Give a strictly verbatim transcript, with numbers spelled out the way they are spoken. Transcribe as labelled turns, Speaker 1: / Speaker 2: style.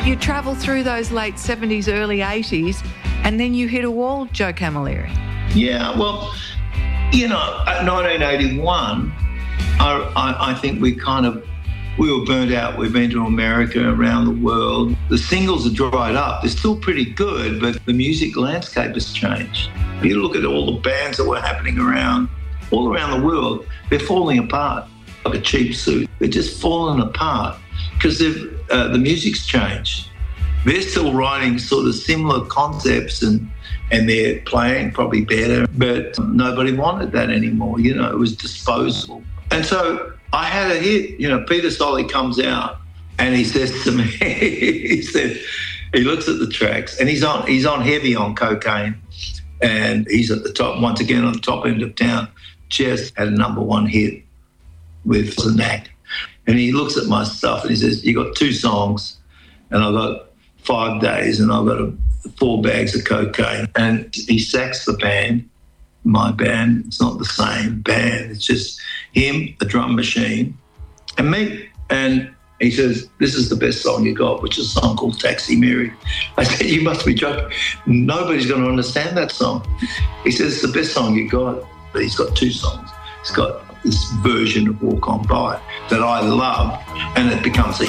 Speaker 1: You travel through those late seventies, early eighties, and then you hit a wall, Joe Camilleri.
Speaker 2: Yeah, well, you know, at nineteen eighty-one, I, I, I think we kind of, we were burnt out. We've been to America, around the world. The singles are dried up. They're still pretty good, but the music landscape has changed. You look at all the bands that were happening around, all around the world, they're falling apart like a cheap suit. They're just falling apart because uh, the music's changed. They're still writing sort of similar concepts and and they're playing probably better, but nobody wanted that anymore. You know, it was disposable. And so I had a hit. You know, Peter Solly comes out and he says to me, he said, he looks at the tracks and he's on he's on heavy on cocaine and he's at the top, once again, on the top end of town. Just had a number one hit with The Knack. And he looks at my stuff and he says, you got two songs and I've got five days and I've got a, four bags of cocaine. And he sacks the band, my band. It's not the same band. It's just him, a drum machine, and me. And he says, this is the best song you got, which is a song called Taxi Mary. I said, you must be joking. Nobody's going to understand that song. He says, it's the best song you got. But he's got two songs. He's got this version of Walk On By that I love, and it becomes a